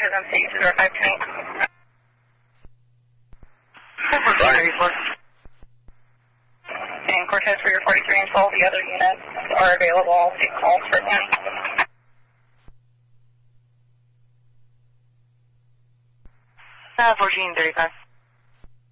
Cortez on C0528. And Cortez for your 43 and 12, the other units are available. I'll take calls for them. 1435.